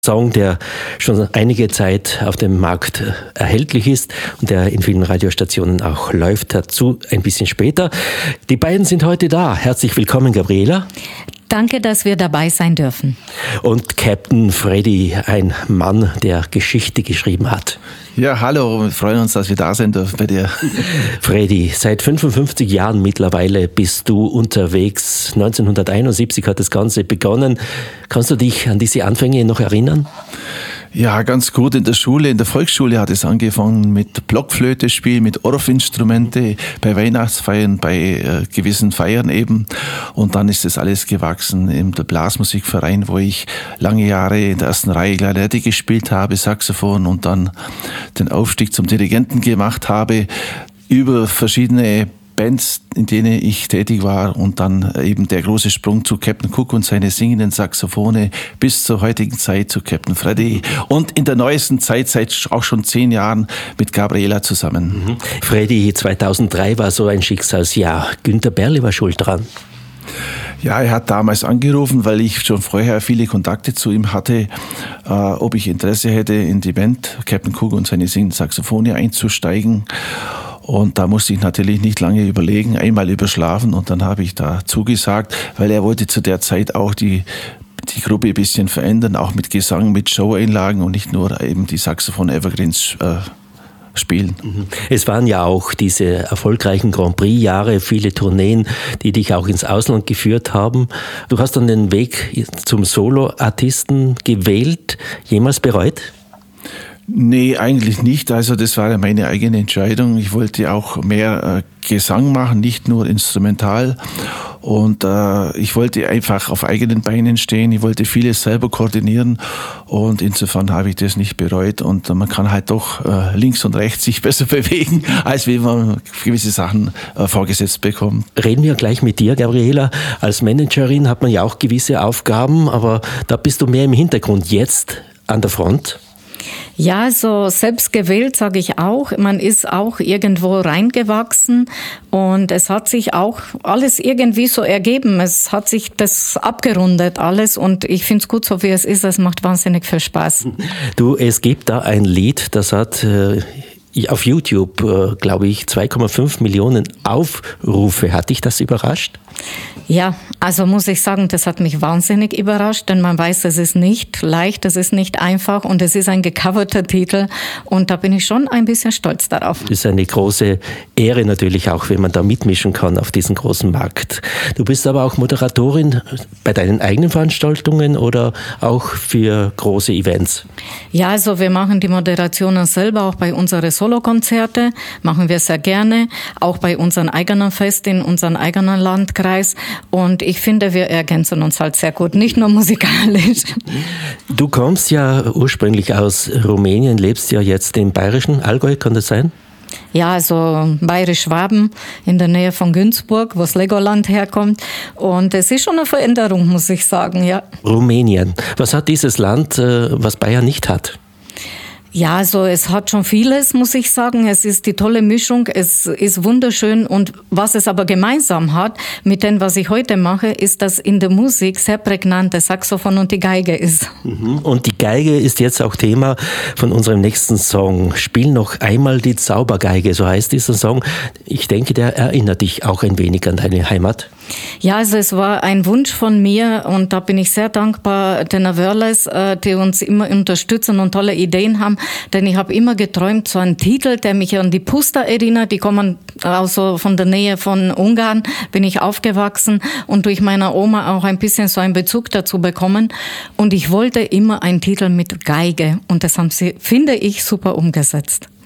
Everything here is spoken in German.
Song, der schon einige Zeit auf dem Markt erhältlich ist und der in vielen Radiostationen auch läuft, dazu ein bisschen später. Die beiden sind heute da. Herzlich willkommen, Gabriela. Danke, dass wir dabei sein dürfen. Und Captain Freddy, ein Mann, der Geschichte geschrieben hat. Ja, hallo, wir freuen uns, dass wir da sein dürfen bei dir. Freddy, seit 55 Jahren mittlerweile bist du unterwegs. 1971 hat das Ganze begonnen. Kannst du dich an diese Anfänge noch erinnern? Ja, ganz gut. In der Schule, in der Volksschule hat es angefangen mit Blockflöte spielen, mit Orff-Instrumente, bei Weihnachtsfeiern, bei gewissen Feiern eben. Und dann ist das alles gewachsen im Blasmusikverein, wo ich lange Jahre in der ersten Reihe Klarinette gespielt habe, Saxophon und dann den Aufstieg zum Dirigenten gemacht habe, über verschiedene Bands, in denen ich tätig war und dann eben der große Sprung zu Captain Cook und seine singenden Saxophone bis zur heutigen Zeit zu Captain Freddy und in der neuesten Zeit seit auch schon 10 Jahren mit Gabriela zusammen. Freddy, 2003 war so ein Schicksalsjahr. Günter Berle war schuld dran. Ja, er hat damals angerufen, weil ich schon vorher viele Kontakte zu ihm hatte, ob ich Interesse hätte, in die Band Captain Cook und seine singenden Saxophone einzusteigen. Und da musste ich natürlich nicht lange überlegen, einmal überschlafen und dann habe ich da zugesagt, weil er wollte zu der Zeit auch die Gruppe ein bisschen verändern, auch mit Gesang, mit Show-Einlagen und nicht nur eben die Saxophon-Evergreens spielen. Es waren ja auch diese erfolgreichen Grand Prix-Jahre, viele Tourneen, die dich auch ins Ausland geführt haben. Du hast dann den Weg zum Solo-Artisten gewählt. Jemals bereut? Nee, eigentlich nicht. Also das war ja meine eigene Entscheidung. Ich wollte auch mehr Gesang machen, nicht nur instrumental. Und ich wollte einfach auf eigenen Beinen stehen. Ich wollte vieles selber koordinieren. Und insofern habe ich das nicht bereut. Und man kann halt doch links und rechts sich besser bewegen, als wenn man gewisse Sachen vorgesetzt bekommt. Reden wir gleich mit dir, Gabriela. Als Managerin hat man ja auch gewisse Aufgaben, aber da bist du mehr im Hintergrund, jetzt an der Front. Ja, so selbst gewählt, sage ich auch. Man ist auch irgendwo reingewachsen und es hat sich auch alles irgendwie so ergeben. Es hat sich das abgerundet alles und ich finde es gut, so wie es ist. Es macht wahnsinnig viel Spaß. Du, es gibt da ein Lied, das hat auf YouTube, glaube ich, 2,5 Millionen Aufrufe. Hat dich das überrascht? Ja, also muss ich sagen, das hat mich wahnsinnig überrascht, denn man weiß, es ist nicht leicht, es ist nicht einfach und es ist ein gecoverter Titel und da bin ich schon ein bisschen stolz darauf. Das ist eine große Ehre natürlich auch, wenn man da mitmischen kann auf diesem großen Markt. Du bist aber auch Moderatorin bei deinen eigenen Veranstaltungen oder auch für große Events? Ja, also wir machen die Moderationen selber, auch bei unseren Solokonzerte, machen wir sehr gerne, auch bei unseren eigenen Festen in unserem eigenen Landkreis. Und ich finde, wir ergänzen uns halt sehr gut, nicht nur musikalisch. Du kommst ja ursprünglich aus Rumänien, lebst ja jetzt im bayerischen Allgäu, kann das sein? Ja, also Bayerisch-Schwaben in der Nähe von Günzburg, wo das Legoland herkommt. Und es ist schon eine Veränderung, muss ich sagen, ja. Rumänien. Was hat dieses Land, was Bayern nicht hat? Ja, also es hat schon vieles, muss ich sagen. Es ist die tolle Mischung, es ist wunderschön und was es aber gemeinsam hat mit dem, was ich heute mache, ist, dass in der Musik sehr prägnant das Saxophon und die Geige ist. Und die Geige ist jetzt auch Thema von unserem nächsten Song. Spiel noch einmal die Zaubergeige, so heißt dieser Song. Ich denke, der erinnert dich auch ein wenig an deine Heimat. Ja, also es war ein Wunsch von mir und da bin ich sehr dankbar den Wörles, die uns immer unterstützen und tolle Ideen haben, denn ich habe immer geträumt, so einen Titel, der mich an die Puster erinnert, die kommen also von der Nähe von Ungarn, bin ich aufgewachsen und durch meine Oma auch ein bisschen so einen Bezug dazu bekommen und ich wollte immer einen Titel mit Geige und das haben sie, finde ich, super umgesetzt.